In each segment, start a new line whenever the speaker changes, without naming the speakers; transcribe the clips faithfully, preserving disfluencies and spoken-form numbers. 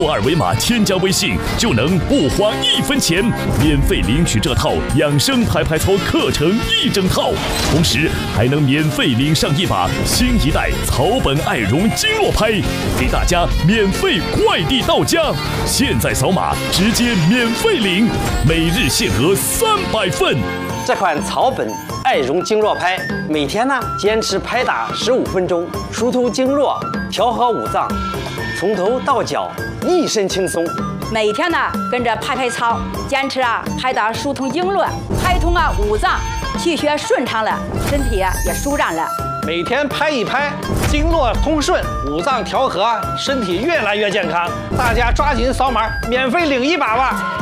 二维码添加微信就能不花一分钱免费领取这套养生拍拍操课程一整套，同时还能免费领上一把新一代草本爱绒经络拍，给大家免费快递到家。现在扫码直接免费领，每日限额三百份。
这款草本爱绒经络拍，每天呢坚持拍打十五分钟，疏通经络，调和五脏，从头到脚一身轻松。
每天呢跟着拍拍操，坚持啊拍打疏通经络，拍通啊五脏，气血顺畅了，身体啊也舒展了。
每天拍一拍，经络通顺，五脏调和，身体越来越健康。大家抓紧扫码，免费领一把吧！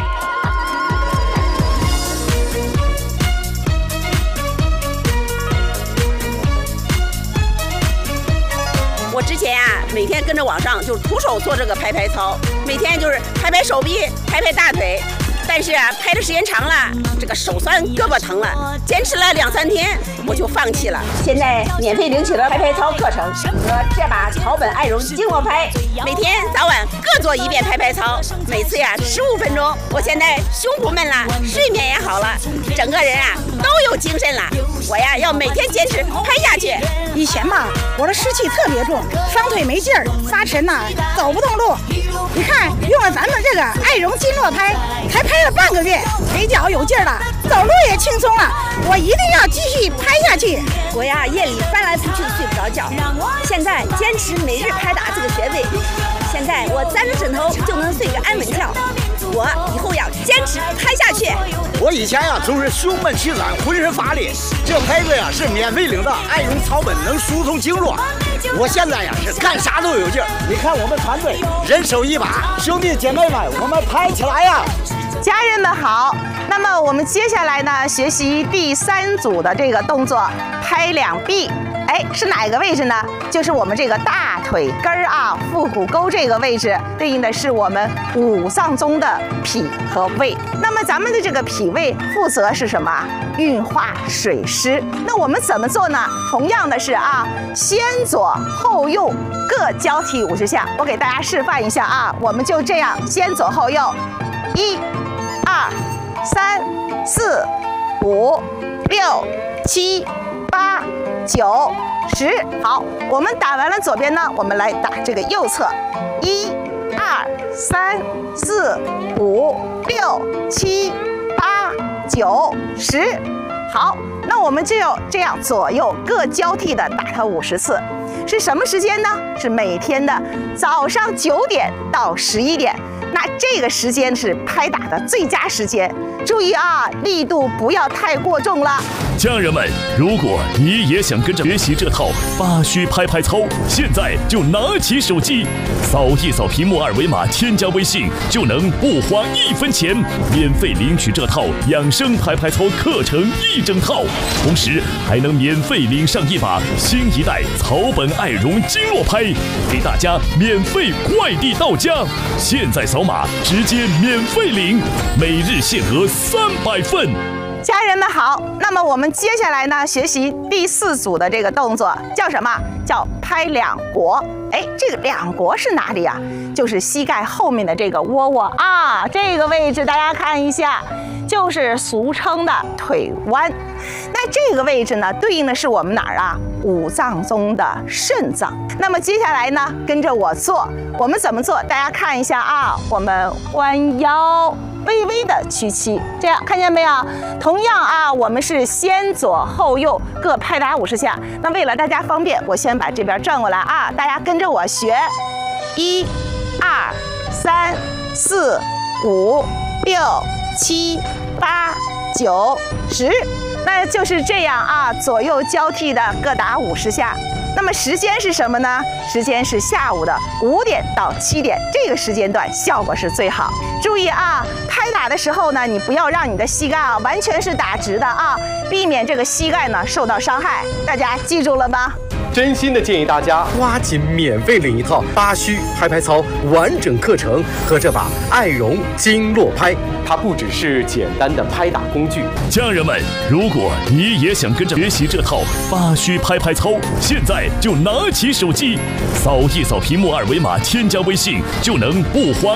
我之前呀、啊，每天跟着网上就是徒手做这个拍拍操，每天就是拍拍手臂，拍拍大腿。但是啊，拍的时间长了，这个手酸，胳膊疼了，坚持了两三天，我就放弃了。现在免费领取了拍拍操课程和这把草本爱绒经络拍，每天早晚各做一遍拍拍操，每次呀十五分钟。我现在胸脯闷了，睡眠也好了，整个人啊都有精神了。我呀要每天坚持拍下去。
以前吧，我的湿气特别重，双腿没劲儿，发沉呐、啊，走不动路。你看，用了咱们这个爱绒经络拍，才拍了半个月，腿脚有劲儿了，走路也轻松了。我一定要继续拍下去。
我呀夜里翻来覆去睡不着觉，现在坚持每日拍打这个穴位，现在我沾着枕头就能睡个安稳觉。我以后要坚持拍下去。
我以前呀总是胸闷气短，浑身乏力，这拍子呀是免费领的，爱绒草本能疏通经络。我现在呀是干啥都有劲儿。你看我们团队人手一把，兄弟姐妹们，我们拍起来呀！
家人们好，那么我们接下来呢，学习第三组的这个动作，拍两臂。哎，是哪个位置呢？就是我们这个大腿根儿啊，腹股沟这个位置，对应的是我们五脏中的脾和胃。那么咱们的这个脾胃负责是什么？运化水湿。那我们怎么做呢？同样的是啊，先左后右各交替五十下。我给大家示范一下啊，我们就这样，先左后右，一、二、三、四、五、六、七、八、九、十。好，我们打完了左边呢，我们来打这个右侧，一、二、三、四、五、六、七、八、九、十。好，那我们就要这样左右各交替的打它五十次。是什么时间呢？是每天的早上九点到十一点。那这个时间是拍打的最佳时间，注意啊，力度不要太过重了。
家人们，如果你也想跟着学习这套八虚拍拍操，现在就拿起手机，扫一扫屏幕二维码，添加微信就能不花一分钱免费领取这套养生拍拍操课程一整套，同时还能免费领上一把新一代草本爱绒经络拍，给大家免费快递到家。现在扫码直接免费领，每日限额三百份。
家人们好，那么我们接下来呢，学习第四组的这个动作叫什么？叫拍两国。哎，这个两国是哪里啊？就是膝盖后面的这个窝窝啊，这个位置大家看一下，就是俗称的腿弯。那这个位置呢，对应的是我们哪儿啊？五脏中的肾脏。那么接下来呢，跟着我做，我们怎么做？大家看一下啊，我们弯腰，微微的屈膝，这样看见没有？同样啊，我们是先左后右各拍打五十下。那为了大家方便，我先把这边转过来啊，大家跟着我学，一、二、三、四、五、六、七、八、九、十。那就是这样啊，左右交替的各打五十下。那么时间是什么呢？时间是下午的五点到七点，这个时间段效果是最好。注意啊，拍打的时候呢，你不要让你的膝盖啊完全是打直的啊，避免这个膝盖呢受到伤害。大家记住了吗？
真心的建议大家抓紧免费领一套八虚拍拍操完整课程和这把爱绒经络拍，它不只是简单的拍打工具。
家人们，如果你也想跟着学习这套八虚拍拍操，现在就拿起手机，扫一扫屏幕二维码，添加微信就能不花